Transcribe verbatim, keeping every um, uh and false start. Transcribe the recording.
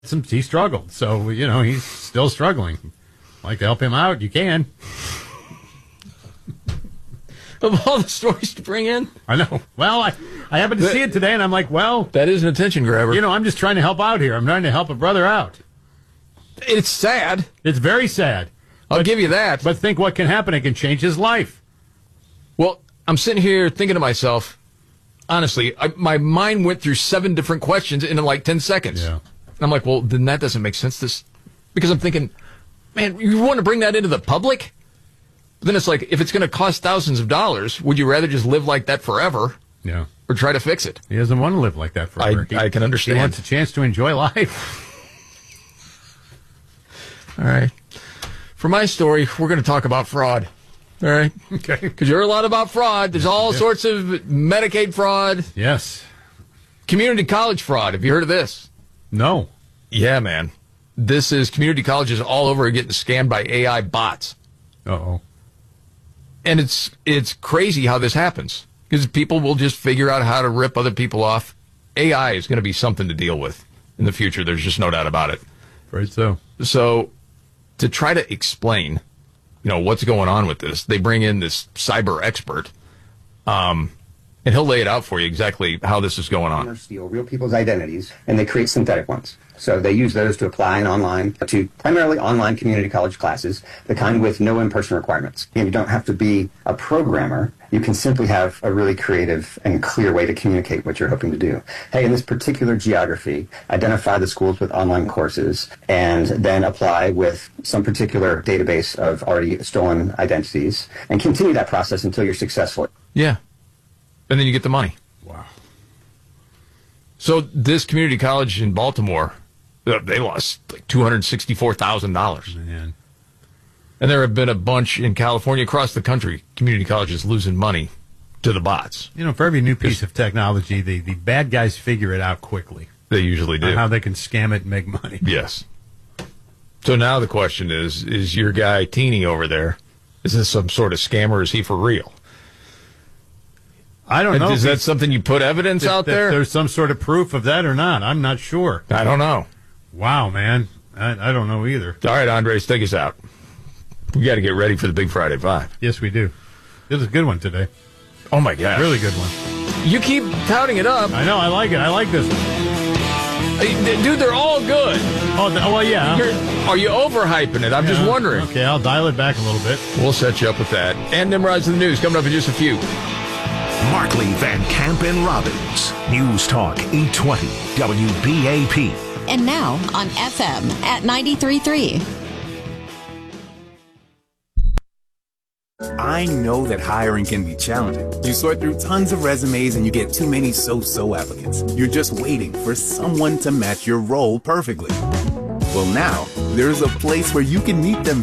some, he struggled. So, you know, he's still struggling. Like to help him out, you can. Of all the stories to bring in? I know. Well, I, I happened to that, see it today, and I'm like, well. That is an attention grabber. You know, I'm just trying to help out here. I'm trying to help a brother out. It's sad. It's very sad. I'll but, give you that. But think what can happen. It can change his life. Well, I'm sitting here thinking to myself, honestly, I, my mind went through seven different questions in like ten seconds. Yeah. And I'm like, well, then that doesn't make sense. This, because I'm thinking, man, you want to bring that into the public? But then it's like, if it's going to cost thousands of dollars, would you rather just live like that forever? Yeah. Or try to fix it? He doesn't want to live like that forever. I, he, I can understand. He wants a chance to enjoy life. All right. For my story, we're going to talk about fraud. All right? Okay. Because you're a lot about fraud. There's all yeah. sorts of Medicaid fraud. Yes. Community college fraud. Have you heard of this? No. Yeah, man. This is community colleges all over getting scammed by A I bots. Uh-oh. And it's it's crazy how this happens. Because people will just figure out how to rip other people off. A I is going to be something to deal with in the future. There's just no doubt about it. Right so. So to try to explain, you know, what's going on with this, they bring in this cyber expert, um, and he'll lay it out for you exactly how this is going on. They steal real people's identities, and they create synthetic ones. So they use those to apply in online to primarily online community college classes, the kind with no in-person requirements. And you don't have to be a programmer. You can simply have a really creative and clear way to communicate what you're hoping to do. Hey, in this particular geography, identify the schools with online courses and then apply with some particular database of already stolen identities and continue that process until you're successful. Yeah. And then you get the money. Wow. So this community college in Baltimore, they lost like two hundred sixty-four thousand dollars. Man. And there have been a bunch in California, across the country, community colleges losing money to the bots. You know, for every new piece of technology, the, the bad guys figure it out quickly. They usually do. On how they can scam it and make money. Yes. So now the question is, is your guy Teeny over there, is this some sort of scam or is he for real? I don't know. Is that something you put evidence if, out there? If there's some sort of proof of that or not. I'm not sure. I don't know. Wow, man. I, I don't know either. All right, Andres, take us out. We got to get ready for the Big Friday Five. Yes, we do. It was a good one today. Oh, my gosh. Really good one. You keep touting it up. I know. I like it. I like this one. Hey, dude, they're all good. Oh, th- well, yeah. You're, are you overhyping it? I'm yeah. just wondering. Okay, I'll dial it back a little bit. We'll set you up with that. And Nimrod's in the news coming up in just a few. Markley, Van Camp, and Robbins. News Talk eight twenty W B A P. And now on F M at ninety-three point three. I know that hiring can be challenging. You sort through tons of resumes and you get too many so-so applicants. You're just waiting for someone to match your role perfectly. Well, now, there's a place where you can meet them